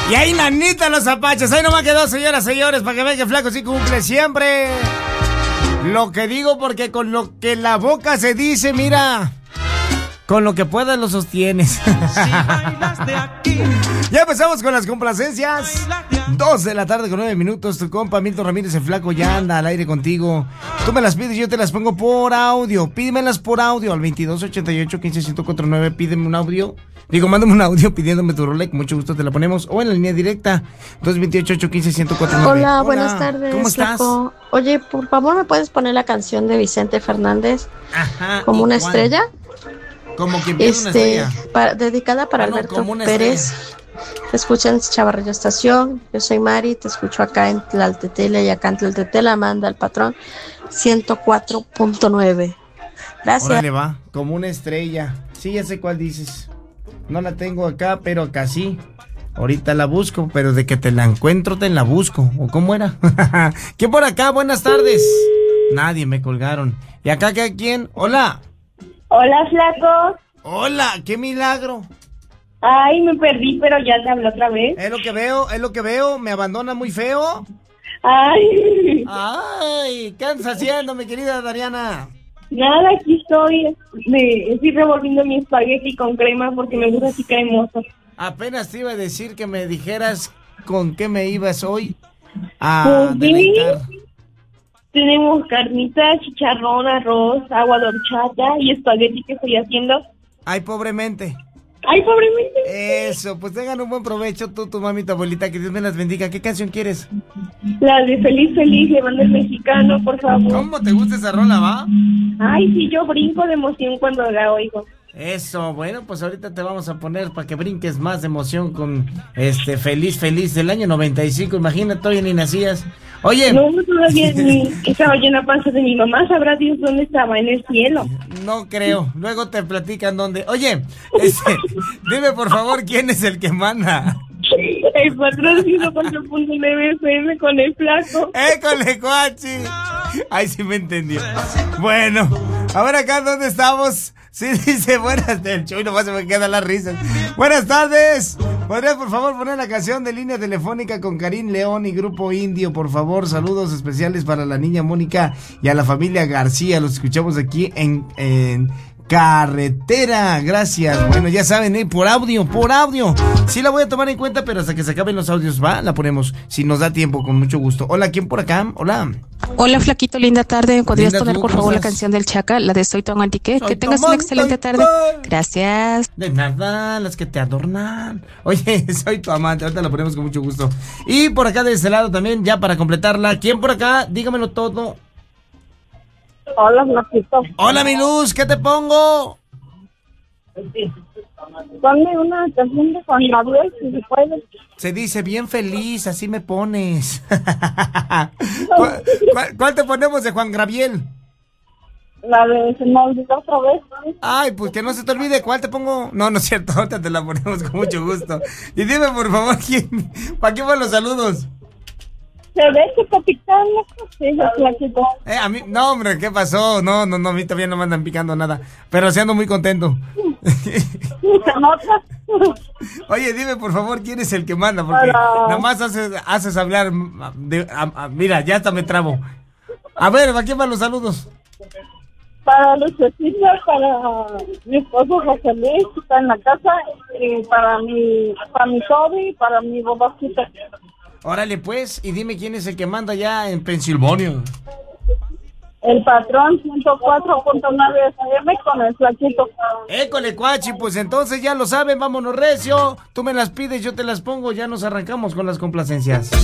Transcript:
Y ahí nanita los zapachos. Ahí nomás quedó, señoras, señores, para que vean que Flaco sí cumple siempre lo que digo, porque con lo que la boca se dice, mira, con lo que puedas lo sostienes. Ya empezamos con las complacencias. 2 de la tarde con 9 minutos. Tu compa Milton Ramírez, el Flaco, ya anda al aire contigo. Tú me las pides y yo te las pongo por audio. Pídemelas por audio al 2288-15149. Pídeme un audio. Digo, mándame un audio pidiéndome tu rola y con mucho gusto te la ponemos. O en la línea directa, 228-815-1049. Hola, buenas tardes. ¿Cómo estás? Flaco. Oye, por favor, ¿me puedes poner la canción de Vicente Fernández? Ajá. Como una estrella. Como que empieza una estrella. Dedicada para Alberto Pérez. Te escucha en Chavarrillo Estación. Yo soy Mari, te escucho acá en Tlaltetela y acá en Tlaltetela manda el patrón 104.9. Gracias. Órale, va, como una estrella. Sí, ya sé cuál dices. No la tengo acá, pero acá sí. Ahorita la busco, pero de que te la encuentro te la busco. ¿O cómo era? ¿Quién por acá? Buenas tardes. Nadie, me colgaron. ¿Y acá qué? ¿Quién? Hola. Hola, Flaco. Hola, qué milagro. Ay, me perdí, pero ya te habló otra vez. Es lo que veo. ¿Me abandona muy feo? Ay. Ay, ¿qué andas haciendo, mi querida Dariana? Nada, aquí estoy revolviendo mi espagueti con crema porque me gusta así cremoso. Apenas te iba a decir que me dijeras con qué me ibas hoy a Pues deleitar. sí, tenemos carnitas, chicharrón, arroz, agua de horchata y espagueti que estoy haciendo. Ay, pobremente. Ay, pobremente. Eso, pues tengan un buen provecho tú, tu mami, tu abuelita, que Dios me las bendiga. ¿Qué canción quieres? La de Feliz, Feliz, de Banda El Mexicano, por favor. ¿Cómo te gusta esa rola, va? Ay, sí, yo brinco de emoción cuando la oigo. Eso, bueno, pues ahorita te vamos a poner para que brinques más de emoción con Feliz, Feliz del año 95. Imagínate, todavía ni nacías. Oye. No, todavía ni estaba yo en la panza de mi mamá. Sabrá Dios dónde estaba, en el cielo. No creo. Luego te platican dónde. Oye, dime por favor quién es el que manda. El patrón 104.9 FM con el Flaco. ¡École, cuachi! Ay, sí me entendió. Bueno, ahora acá, ¿dónde estamos? Sí, dice buenas del show y nomás se me quedan las risas. Buenas tardes. ¿Podrías por favor poner la canción de Línea Telefónica con Karim León y Grupo Indio? Por favor, saludos especiales para la niña Mónica y a la familia García. Los escuchamos aquí en carretera. Gracias. Bueno, ya saben, por audio. Sí la voy a tomar en cuenta, pero hasta que se acaben los audios, la ponemos. Si nos da tiempo, con mucho gusto. Hola, ¿quién por acá? Hola. Hola, Flaquito, linda tarde. ¿Podrías Linda, poner, ¿tú por cómo favor, estás? la canción del Chaca, la de Soy tu amante? Que tengas tu una amante, excelente tarde. Gracias. De nada, las que te adornan. Oye, soy tu amante. Ahorita la ponemos con mucho gusto. Y por acá de este lado también, ya para completarla. ¿Quién por acá? Dígamelo todo. Hola, Flaquito. Hola, mi luz, ¿qué te pongo? Ponme una canción de Juan Gabriel, si se puede. Se dice bien feliz, así me pones. ¿Cuál te ponemos de Juan Gabriel? La de Se me olvidó otra vez. Ay, pues que no se te olvide, ¿cuál te pongo? No, no es cierto, ahorita te la ponemos con mucho gusto. Y dime, por favor, ¿para quién van los saludos? Se ve que capitán, sí, Flaquito. A mí, no, hombre, ¿qué pasó? No, a mí todavía no me andan picando nada. Pero sí ando muy contento. ¿Se nota? Oye, dime, por favor, ¿quién es el que manda? Porque nada más haces hablar mira, ya hasta me trabo. A ver, ¿para quién van los saludos? Para Lucecita, para mi esposo José Luis, que está en la casa, y para mi Toby y para mi babacita. Órale, pues, y dime quién es el que manda ya en Pensilvania. El patrón 104.9 FM con el Flaquito. École, cuachi, pues entonces ya lo saben, vámonos recio. Tú me las pides, yo te las pongo, ya nos arrancamos con las complacencias.